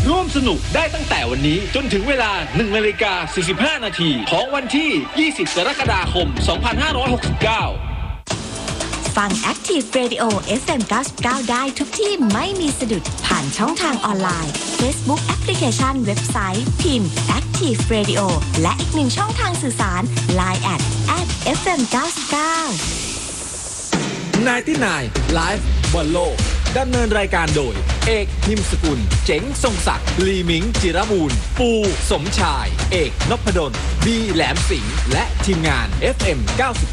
ร่วมสนุกได้ตั้งแต่วันนี้จนถึงเวลา 1:45 นาทีของวันที่ 20 กรกฎาคม 2569 ฟัง Active Radio FM 99 ได้ทุกที่ไม่มีสะดุดผ่านช่องทางออนไลน์ Facebook แอปพลิเคชันเว็บไซต์พิมพ์ Active Radio และอีกหนึ่งช่องทางสื่อสาร Line @FM 99 99 Live บอลโลกดำเนินรายการโดยเอกนิมสกุลเจ๋งทรงศักดิ์ลีมิงจิรมูลปูสมชายเอกนพดลบีแหลมสิงห์และทีมงาน FM 99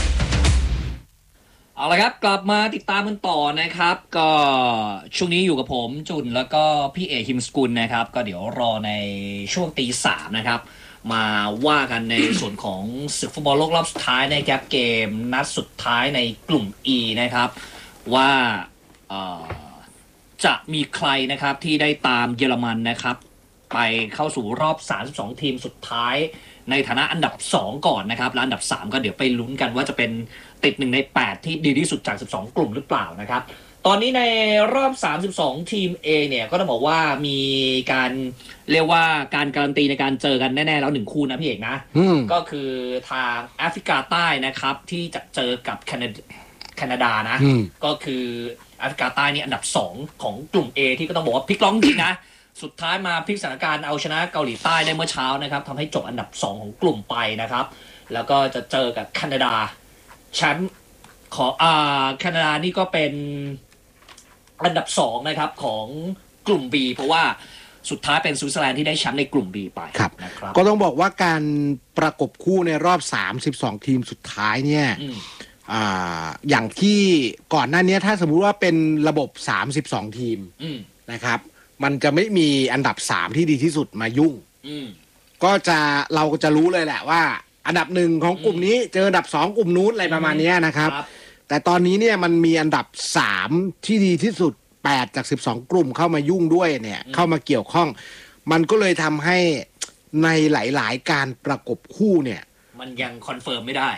เอาละครับกลับมาติดตามกันต่อนะครับก็ช่วงนี้อยู่กับผมจุนแล้วก็พี่เอกฮิมสกุลนะครับก็เดี๋ยวรอในช่วงตี 3นะครับมาว่ากันในส่วนของศึกฟุตบอลโลกรอบสุดท้ายในเกมนัดสุดท้ายในกลุ่ม E นะครับว่าจะมีใครนะครับที่ได้ตามเยอรมันนะครับไปเข้าสู่รอบ32ทีมสุดท้ายในฐานะอันดับ2ก่อนนะครับและอันดับ3ก็เดี๋ยวไปลุ้นกันว่าจะเป็นติด1ใน8ที่ดีที่สุดจาก12กลุ่มหรือเปล่านะครับตอนนี้ในรอบ32ทีม A เนี่ยก็ต้องบอกว่ามีการเรียกว่าการการันตีในการเจอกันแน่ๆแล้ว1คู่นะพี่เอกนะก็คือทางแอฟริกาใต้นะครับที่จะเจอกับแคนาดานะก็คือแอฟริกาใต้นี่อันดับ2ของกลุ่ม A ที่ก็ต้องบอกว่าพลิกล็อกจริงนะสุดท้ายมาพลิกสถานการณ์เอาชนะเกาหลีใต้ได้เมื่อเช้านะครับทำให้จบอันดับ2ของกลุ่มไปนะครับแล้วก็จะเจอกับแคนาดาแชมป์ของแคนาดานี่ก็เป็นอันดับ2นะครับของกลุ่ม B เพราะว่าสุดท้ายเป็นสวิตเซอร์แลนด์ที่ได้แชมป์ในกลุ่ม B ไปนะครับก็ต้องบอกว่าการประกบคู่ในรอบ32ทีมสุดท้ายเนี่ยอย่างที่ก่อนหน้านี้ถ้าสมมุติว่าเป็นระบบ32ทีมนะครับมันจะไม่มีอันดับ3ที่ดีที่สุดมายุ่งก็เราก็จะรู้เลยแหละว่าอันดับ1ของกลุ่มนี้เจออันดับ2กลุ่มนู้นอะไรประมาณนี้นะครับแต่ตอนนี้เนี่ยมันมีอันดับ3ที่ดีที่สุด8จาก12กลุ่มเข้ามายุ่งด้วยเนี่ยเข้ามาเกี่ยวข้องมันก็เลยทำให้ในหลายๆการประกบคู่เนี่ยมันยังคอนเฟิร์มไม่ได้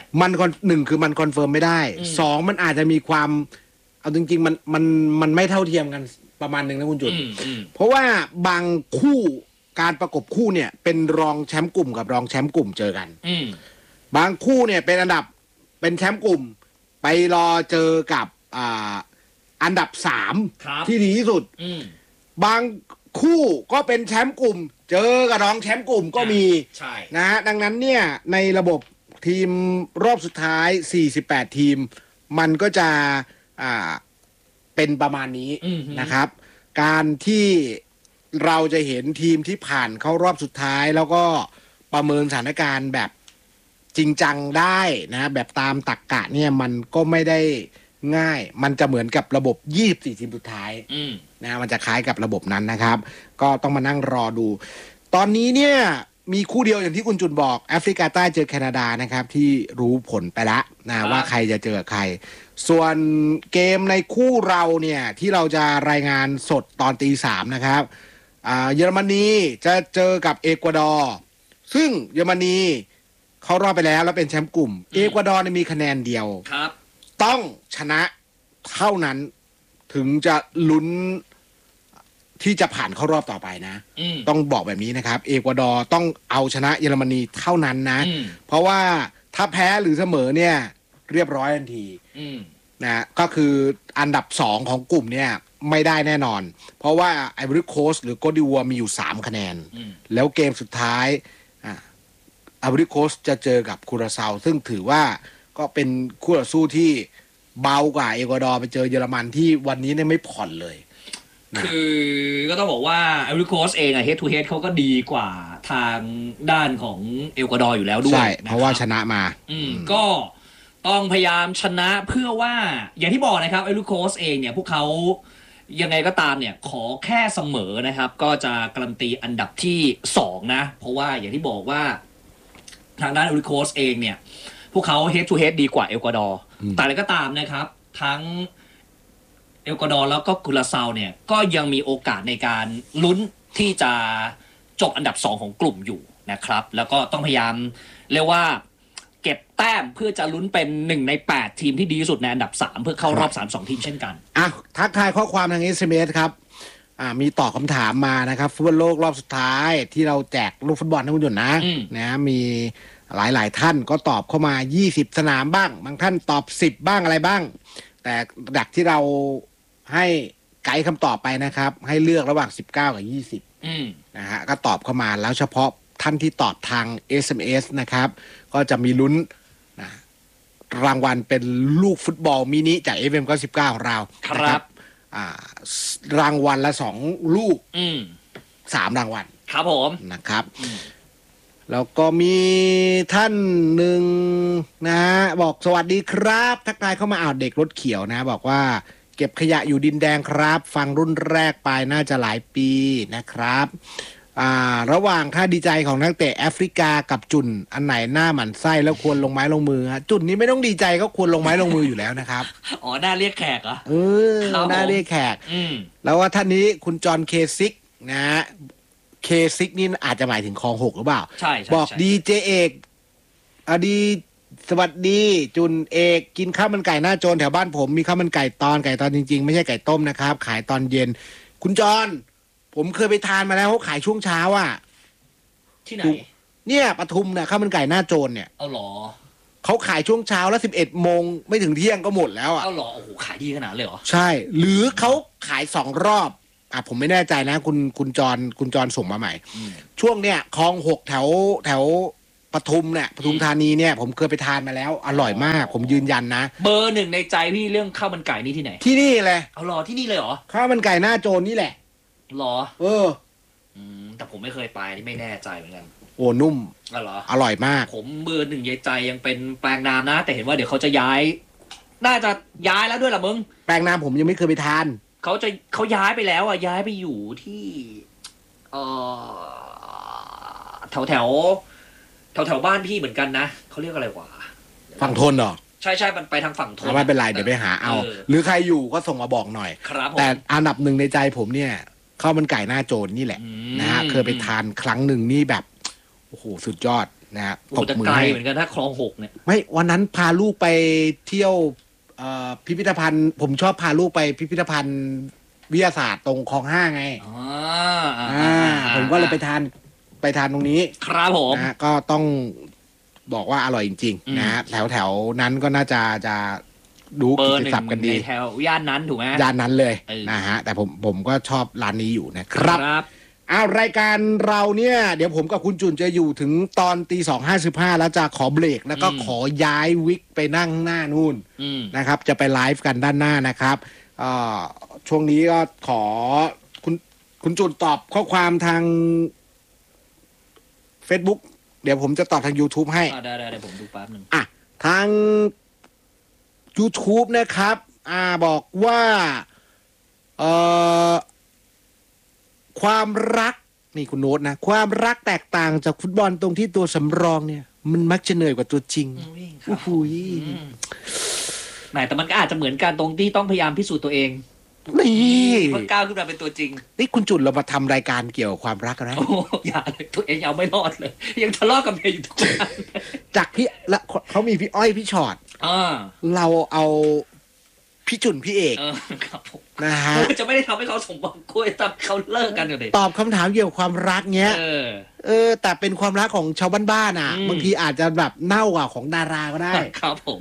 1คือมันคอนเฟิร์มไม่ได้2มันอาจจะมีความเอาจริงๆมันไม่เท่าเทียมกันประมาณนึงนะคุณจุนเพราะว่าบางคู่การประกบคู่เนี่ยเป็นรองแชมป์กลุ่มกับรองแชมป์กลุ่มเจอกันบางคู่เนี่ยเป็นแชมป์กลุ่มไปรอเจอกับอันดับ3ที่ดีที่สุดบางคู่ก็เป็นแชมป์กลุ่มเจอกับรองแชมป์กลุ่มก็มีนะฮะดังนั้นเนี่ยในระบบทีมรอบสุดท้าย48ทีมมันก็จะเป็นประมาณนี้นะครับการที่เราจะเห็นทีมที่ผ่านเข้ารอบสุดท้ายแล้วก็ประเมินสถานการณ์แบบจริงจังได้นะแบบตามตรรกะเนี่ยมันก็ไม่ได้ง่ายมันจะเหมือนกับระบบ24ทีมสุดท้ายนะมันจะคล้ายกับระบบนั้นนะครับก็ต้องมานั่งรอดูตอนนี้เนี่ยมีคู่เดียวอย่างที่คุณจุนบอกแอฟริกาใต้เจอแคนาดานะครับที่รู้ผลไปแล้วนะว่าใครจะเจอใครส่วนเกมในคู่เราเนี่ยที่เราจะรายงานสดตอนตี 3นะครับเยอรมนีจะเจอกับเอกวาดอร์ซึ่งเยอรมนีเขารอบไปแล้วเป็นแชมป์กลุ่มเอกวาดอร์มีคะแนนเดียวต้องชนะเท่านั้นถึงจะลุ้นที่จะผ่านเข้ารอบต่อไปนะต้องบอกแบบนี้นะครับเอกวาดอร์ต้องเอาชนะเยอรมนีเท่านั้นนะเพราะว่าถ้าแพ้หรือเสมอเนี่ยเรียบร้อยทันทีนะก็คืออันดับ2ของกลุ่มเนี่ยไม่ได้แน่นอนเพราะว่าไอวอรี่โคสต์หรือโกดิวัวมีอยู่3คะแนนแล้วเกมสุดท้ายไอวอรี่โคสต์จะเจอกับคูราซาวซึ่งถือว่าก็เป็นคู่ต่อสู้ที่เบากว่าเอกวาดอร์ไปเจอเยอรมันที่วันนี้เนี่ยไม่ผ่อนเลยคือก็ต้องบอกว่าไอวอรี่โคสต์เองอะเฮดทูเฮดเขาก็ดีกว่าทางด้านของเอกวาดอร์อยู่แล้วด้วยใช่เพราะว่าชนะมาก็ต้องพยายามชนะเพื่อว่าอย่างที่บอกนะครับไอวอรี่โคสต์เองเนี่ยพวกเขายังไงก็ตามเนี่ยขอแค่เสมอนะครับก็จะการันตีอันดับที่2นะเพราะว่าอย่างที่บอกว่าทางด้านไอวอรี่โคสต์เองเนี่ยพวกเขาเฮดทูเฮดดีกว่าเอกวาดอร์แต่อะไรก็ตามนะครับทั้งเอกวาดอร์แล้วก็คูราซาวเนี่ยก็ยังมีโอกาสในการลุ้นที่จะจบอันดับ2ของกลุ่มอยู่นะครับแล้วก็ต้องพยายามเรียกว่าเก็บแต้มเพื่อจะลุ้นเป็น1ใน8ทีมที่ดีที่สุดในอันดับ3เพื่อเข้ารอบ32ทีมเช่นกันทักทายข้อความทาง SMS ครับมีตอบคำถามมานะครับฟุตบอลโลกรอบสุดท้ายที่เราแจกลูกฟุตบอลให้คุณหยดนะมีหลายท่านก็ตอบเข้ามา20สนามบ้างบางท่านตอบ10บ้างอะไรบ้างแต่ดักที่เราให้ไกด์คำตอบไปนะครับให้เลือกระหว่าง19กับ20นะฮะก็ตอบเข้ามาแล้วเฉพาะท่านที่ตอบทาง SMS นะครับก็จะมีลุ้นนะรางวัลเป็นลูกฟุตบอลมินิจาก FM 99ของเราครับรางวัลละ2ลูก3รางวัลครับผมนะครับแล้วก็มีท่านหนึ่งนะบอกสวัสดีครับทักทายเข้ามาเด็กรถเขียวนะบอกว่าเก็บขยะอยู่ดินแดงครับฟังรุ่นแรกไปน่าจะหลายปีนะครับระหว่างท่าดีใจของนักเตะแอฟริกากับจุนอันไหนหน้าหมันไส้แล้วควรลงไม้ลงมือจุนนี้ไม่ต้องดีใจก็ควรลงไม้ลงมืออยู่แล้วนะครับอ๋อหน้าเรียกแขกเหรอหน้าเรียกแขกแล้วว่าท่านนี้คุณจอห์นเคซิกนะเคซิกนี่อาจจะหมายถึงคลอง6หรือเปล่าใช่บอกดีเจเอกดีสวัสดีจุนเอกกินข้าวมันไก่หน้าโจรแถวบ้านผมมีข้าวมันไก่ตอนจริงๆไม่ใช่ไก่ต้มนะครับขายตอนเย็นคุณจอห์นผมเคยไปทานมาแล้วเขาขายช่วงเช้าที่ไหนเนี่ยปทุมเนี่ยข้าวมันไก่หน้าโจรเนี่ยเอาหรอเขาขายช่วงเช้าแล้ว11 โมงไม่ถึงเที่ยงก็หมดแล้วเอาหรอโอ้โหขายดีขนาดเลยเหรอใช่หรือเขาขาย2 รอบผมไม่แน่ใจนะคุณจรส่งมาใหม่ช่วงเนี้ยคลอง6แถวปทุมเนี่ยปทุมธานีเนี่ยผมเคยไปทานมาแล้วอร่อยมากผมยืนยันนะเบอร์ 1ในใจพี่เรื่องข้าวมันไก่นี่ที่ไหนที่นี่เลยเอาหรอที่นี่เลยเหรอข้าวมันไก่หน้าโจรนี่แหละหรอแต่ผมไม่เคยไปนี่ไม่แน่ใจเหมือนกันโอ้นุ่มอร่อยมากผมเบอร์ 1ในใจยังเป็นแปลงนามนะแต่เห็นว่าเดี๋ยวเขาจะย้ายน่าจะย้ายแล้วด้วยล่ะมึงแปลงนามผมยังไม่เคยไปทานเขาย้ายไปแล้วย้ายไปอยู่ที่แถวบ้านพี่เหมือนกันนะเขาเรียกอะไรวะฝั่งทนเหรอใช่มันไปทางฝั่งทนไม่เป็นไรเดี๋ยวไปหาเอาหรือใครอยู่ก็ส่งมาบอกหน่อยครับแต่อันดับ1ในใจผมเนี่ยข้าวมันไก่หน้าโจรนี่แหละนะฮะเคยไปทานครั้งหนึ่งนี่แบบโอ้โหสุดยอดนะฮะตบมือให้เหมือนกันถ้าคลอง6เนี่ยไม่วันนั้นพาลูกไปเที่ยวพิพิธภัณฑ์ผมชอบพาลูกไปพิพิธภัณฑ์วิทยาศาสตร์ตรงคลอง5ไงผมก็เลยไปทานตรงนี้ครับผมนะก็ต้องบอกว่าอร่อยจริงๆนะแถวนั้นก็น่าจะดูกิตติศัพท์กันดีแถวย่านนั้นถูกไหมย่านนั้นเลยนะฮะแต่ผมก็ชอบร้านนี้อยู่นะครับรายการเราเนี่ยเดี๋ยวผมกับคุณจุนจะอยู่ถึงตอน2:55แล้วจะขอเบรกแล้วก็ขอย้ายวิกไปนั่งหน้านู่นนะครับจะไปไลฟ์กันด้านหน้านะครับช่วงนี้ก็ขอคุณจุนตอบข้อความทาง Facebook เดี๋ยวผมจะตอบทาง YouTube ให้ได้ผมดูแป๊บนึงทาง YouTube นะครับบอกว่าความรักนี่คุณโน้ตนะความรักแตกต่างจากฟุตบอลตรงที่ตัวสำรองเนี่ยมันมักจะเหนื่อยกว่าตัวจริงโอ้โหแหมแต่มันก็อาจจะเหมือนกันตรงที่ต้องพยายามพิสูจน์ตัวเองนี่เพื่อก้าวขึ้นมาเป็นตัวจริงนี่คุณจุดเรามาทำรายการเกี่ยวกับความรักกันนะโอ้อย่าเลยตัวเองยังไม่รอดเลยยังทะเลาะกับเมียอยู่ทุกวันจากพี่ละเขามีพี่อ้อยพี่ชอดเราเอาพี่จุนพี่เอกครับผมนะฮะจะไม่ได้ทำให้เขาสมหวังคุยแต่เขาเลิกกันเลยตอบคำถามเกี่ยวกับความรักเนี้ยแต่เป็นความรักของชาวบ้านๆบางทีอาจจะแบบเน่ากว่าของดาราก็ได้ครับผม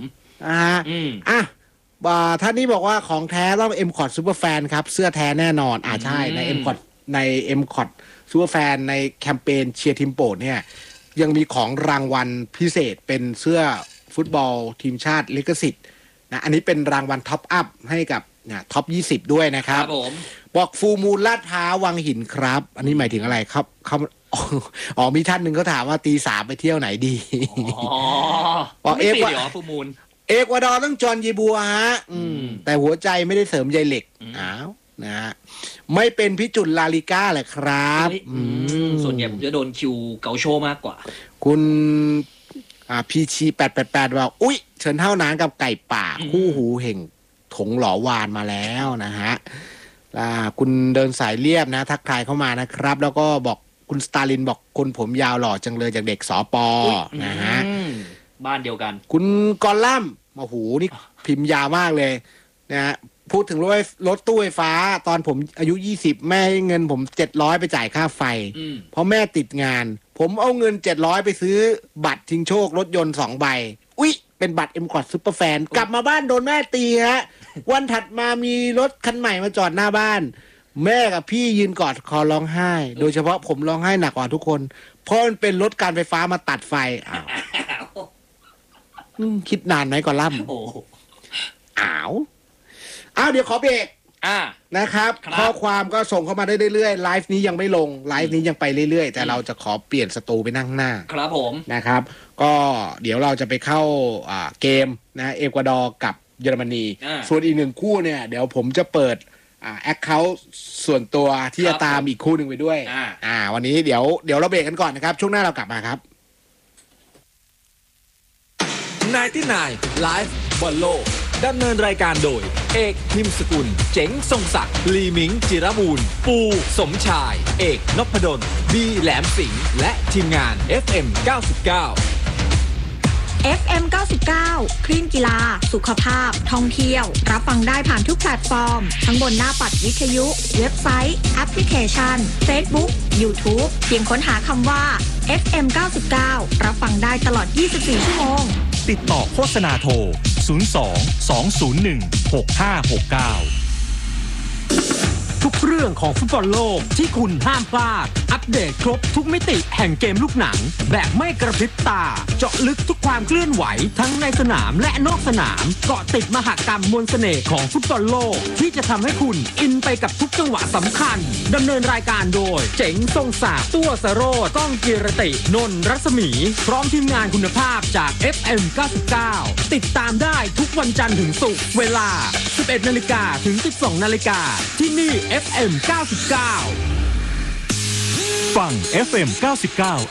ท่านนี้บอกว่าของแท้ต้อง M-Cot Superfan ครับเสื้อแท้แน่นอนใช่ใน M-Cot Superfan ในแคมเปญเชียร์ทีมโปรดเนี่ยยังมีของรางวัลพิเศษเป็นเสื้อฟุตบอลทีมชาติลิขสิทธิ์นะอันนี้เป็นรางวัลท็อปอัพให้กับท็อป20ด้วยนะครับบอกฟูมูลลาดพร้าววังหินครับอันนี้หมายถึงอะไรครับเขามีท่านหนึ่งเขาถามว่าตี 3ไปเที่ยวไหนดีบอกเอฟว่าฟูมูลเอกวาดอร์ต้องจอห์นเยบัวฮะแต่หัวใจไม่ได้เสริมใยเหล็กนะฮะไม่เป็นพิจุลลาลิก้าแหละครับส่วนใหญ่ผมจะโดนคิวเกาโชมากกว่าคุณพีชี888บอกอุ๊ยเชิญเท่านานกับไก่ป่าคู่หูเห่งถงหลอวานมาแล้วนะฮะคุณเดินสายเรียบนะทักทายเข้ามานะครับแล้วก็บอกคุณสตาลินบอกคนผมยาวหล่อจังเลยจากเด็กสป.นะฮะบ้านเดียวกันคุณกอลัมโอ้โหนี่พิมพ์ยาวมากเลยนะฮะพูดถึงรถตู้ไฟฟ้าตอนผมอายุ20แม่ให้เงินผม700ไปจ่ายค่าไฟเพราะแม่ติดงานผมเอาเงิน700ไปซื้อบัตรชิงโชครถยนต์2ใบอุ๊ยเป็นบัตร M-Cot Super Fan กลับมาบ้านโดนแม่ตีฮะวันถัดมามีรถคันใหม่มาจอดหน้าบ้านแม่กับพี่ยืนกอดคอร้องไห้โดยเฉพาะผมร้องไห้หนักกว่าทุกคนเพราะมันเป็นรถการไฟฟ้ามาตัดไฟอ้าวคิดนานไหมก่อนล่ำอ้าวเดี๋ยวขอเบรกนะครับ ข้อความก็ส่งเข้ามาได้เรื่อยๆไลฟ์นี้ยังไม่ลงไลฟ์นี้ยังไปเรื่อยๆแต่เราจะขอเปลี่ยนสตูไปนั่งหน้าครับผมนะครับก็เดี๋ยวเราจะไปเข้าเกมนะเอกวาดอร์กับเยอรมนีส่วนอีก1คู่เนี่ยเดี๋ยวผมจะเปิดแอคเคาท์ส่วนตัวที่จะตามอีกคู่หนึ่งไปด้วยวันนี้เดี๋ยวเราเบรกกันก่อนนะครับช่วงหน้าเรากลับมาครับ 99 Live บอลโลกดำเนินรายการโดยเอกพิมพ์สกุลเจ๋งทรงศักดิ์ลีมิงจิรบูรณ์ปูสมชายเอกนพดลบีแหลมสิงห์และทีมงาน FM 99 FM 99 คลื่นกีฬาสุขภาพท่องเที่ยวรับฟังได้ผ่านทุกแพลตฟอร์มทั้งบนหน้าปัดวิทยุเว็บไซต์แอปพลิเคชัน Facebook YouTube เพียงค้นหาคำว่า FM 99 รับฟังได้ตลอด 24 ชั่วโมงติดต่อโฆษณาโทร 02 201 6569 ทุกเรื่องของฟุตบอลโลกที่คุณห้ามพลาดอัปเดตครบทุกมิติแห่งเกมลูกหนังแบบไม่กระพริบตาเจาะลึกทุกความเคลื่อนไหวทั้งในสนามและนอกสนามเกาะติดมหกรรมมวลเสน่ห์ของฟุตบอลโลกที่จะทำให้คุณอินไปกับทุกจังหวะสำคัญดำเนินรายการโดยเจ๋งทรงศักดิ์ตัวสโรจน์ก้องกีรตินนท์รัศมีพร้อมทีมงานคุณภาพจาก FM 99ติดตามได้ทุกวันจันทร์ถึงศุกร์เวลา 11:00 นถึง 12:00 นที่นี่FM 99 ฟัง FM 99